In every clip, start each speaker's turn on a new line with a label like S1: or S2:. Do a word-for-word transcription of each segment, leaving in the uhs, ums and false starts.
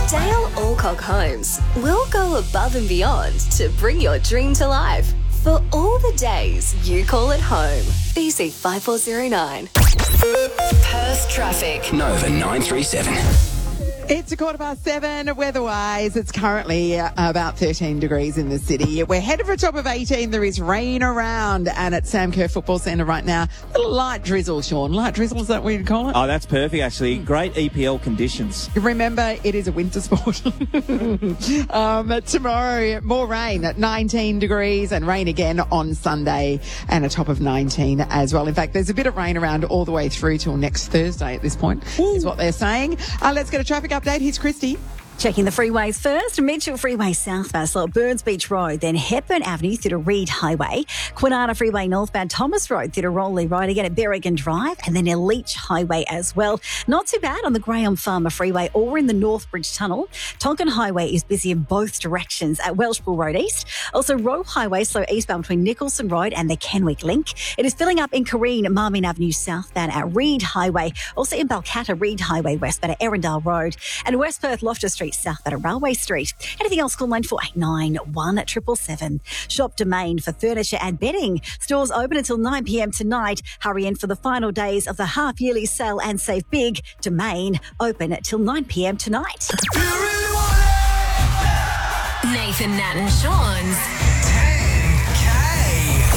S1: Dale Alcock Homes will go above and beyond to bring your dream to life. For all the days you call it home. B C five four zero nine. Perth traffic.
S2: Nova nine three seven.
S3: It's a quarter past seven. Weather-wise, it's currently uh, about thirteen degrees in the city. We're headed for a top of eighteen. There is rain around, and at Sam Kerr Football Centre right now, a little light drizzle, Sean. Light drizzle, is that what you'd call it?
S4: Oh, that's perfect, actually. Great E P L conditions.
S3: Remember, it is a winter sport. um, tomorrow, more rain at nineteen degrees and rain again on Sunday and a top of nineteen as well. In fact, there's a bit of rain around all the way through till next Thursday at this point, Ooh. is what they're saying. Uh, let's get a traffic update. Here's Christy.
S5: Checking the freeways first. Mitchell Freeway southbound, slow at Burns Beach Road, then Hepburn Avenue through to Reed Highway, Kwinana Freeway northbound Thomas Road through to Rowley Road, again at Berrigan Drive, and then Leach Highway as well. Not too bad on the Graham Farmer Freeway or in the Northbridge Tunnel. Tonkin Highway is busy in both directions at Welshpool Road East. Also, Roe Highway slow eastbound between Nicholson Road and the Kenwick Link. It is filling up in Careen, Marmin Avenue southbound at Reed Highway. Also in Balcatta, Reed Highway westbound at Erindale Road, and West Perth Loftus Street southbound at Railway Street. Anything else, call nine four eight nine, one triple seven. Shop Domain for furniture and bedding. Stores open until nine p.m. tonight. Hurry in for the final days of the half-yearly sale and save big. Domain open till nine p.m. tonight.
S1: Nathan, Nat and Sean's
S2: ten K.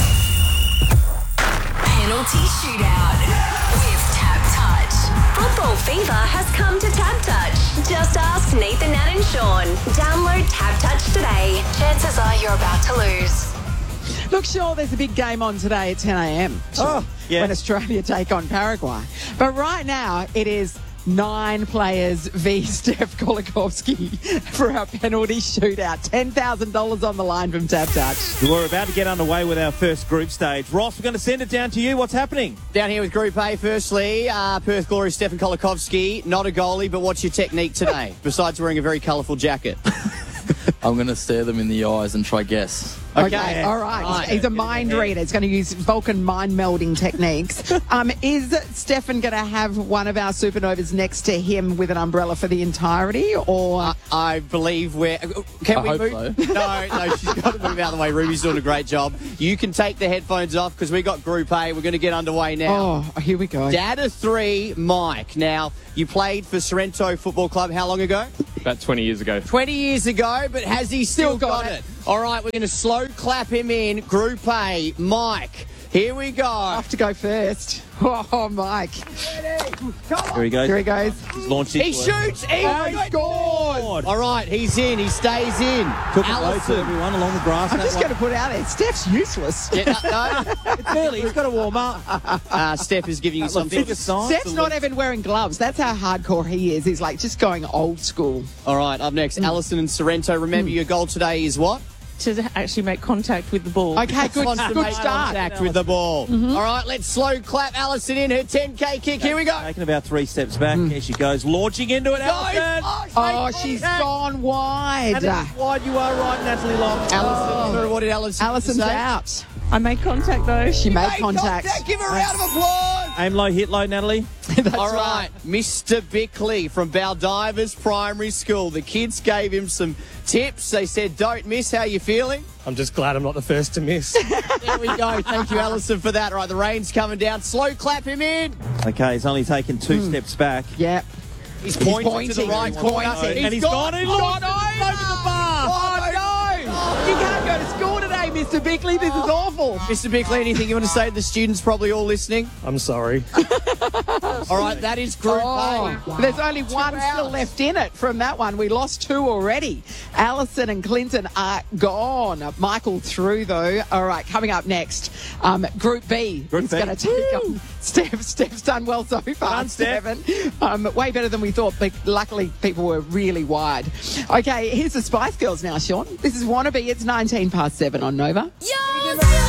S1: Penalty Shootout with Tap Touch. Football fever has come to Tap Touch. Just ask Nathan, Nat and Sean. Download Tap Touch today. Chances are you're about to lose.
S3: Look, sure, there's a big game on today at ten a.m.
S4: Oh, yeah.
S3: When Australia take on Paraguay. But right now, it is nine players v Steph Kolikovsky for our penalty shootout. ten thousand dollars on the line from Tap Touch.
S4: We're about to get underway with our first group stage. Ross, we're going to send it down to you. What's happening?
S6: Down here with Group A, firstly, uh, Perth Glory, Stefan Kolikovsky. Not a goalie, but what's your technique today, besides wearing a very colourful jacket?
S7: I'm going to stare them in the eyes and try guess.
S3: Okay,
S6: Okay.
S3: all right.
S6: Right.
S3: He's a mind reader. He's going to use Vulcan mind melding techniques. um, is Stefan going to have one of our supernovas next to him with an umbrella for the entirety, or
S6: Uh, I believe we're... Can
S7: I
S6: we
S7: hope
S6: move? No, no, she's got to move out of the way. Ruby's doing a great job. You can take the headphones off because we got Group A. We're going to get underway now.
S3: oh, here we go.
S6: Dad of three, Mike. Now, you played for Sorrento Football Club how long ago?
S8: About twenty years ago.
S6: twenty years ago, but has he still,
S3: Still got
S6: got,
S3: it.
S6: it? All right, we're going to slow clap him in. Group A, Mike. Here we go.
S3: Off to go first. Oh, Mike.
S4: Here he goes.
S3: Here he goes.
S4: He's launched
S6: He
S4: into it.
S6: shoots. He
S3: Oh, he scored.
S6: All right, he's in. He stays in.
S4: Took it low to
S6: Allison.
S4: everyone along the grass.
S3: I'm
S4: that
S3: just
S4: way.
S3: going to put it out there. Steph's useless.
S6: Yeah, no,
S4: It's early. He's got to warm up.
S6: uh, Steph is giving you
S4: Look,
S6: something.
S4: figure signs.
S3: Steph's not even wearing gloves. That's how hardcore he is. He's like just going old school.
S6: All right, up next, Allison and Sorrento. Remember, your goal today is what?
S9: To actually make contact with the ball.
S3: Okay, good,
S6: Wants to
S3: good
S6: make
S3: start.
S6: contact with the ball. All right, let's slow clap Allison in her ten K kick. Here we go.
S4: Taking about three steps back. Here she goes. Launching into it. Allison.
S3: Oh, she's gone wide.
S4: And it's wide you are right, Natalie Long.
S6: Allison, what did Allison
S3: Allison's
S6: say?
S3: out.
S9: I made contact though.
S3: She made
S6: Hey,
S3: contact.
S6: Give her a round of applause.
S4: Aim low, hit low, Natalie.
S3: That's
S6: All right, Mister Bickley from Baldivers Primary School. The kids gave him some tips. They said, don't miss. How you feeling?
S8: I'm just glad I'm not the first to miss.
S6: There we go. Thank you, Allison, for that. All right, the rain's coming down. Slow clap him in.
S4: Okay, he's only taken two steps back.
S3: Yep.
S6: He's pointing,
S3: pointing.
S6: to the right
S3: He's
S6: corner.
S3: pointing.
S4: And he's gone. He launched
S3: gone
S4: it over the bar.
S3: Oh, no. You can't go to school today, Mister Bickley. This is awful.
S6: Mister Bickley, anything you want to say to the students probably all listening?
S8: I'm sorry.
S6: All right, that is Group A.
S3: Oh, there's only one still left in it from that one. We lost two already. Allison and Clinton are gone. Michael through, though. All right, coming up next, um, Group B
S4: Group
S3: is
S4: B.
S3: going to take on Steph. Steph's done well so far.
S4: Done, Steph.
S3: Stephen. Um, way better than we thought, but luckily people were really wide. Okay, here's the Spice Girls now, Sean. This is Wannabe. It's nineteen past seven on Nova.
S1: Yours, yours.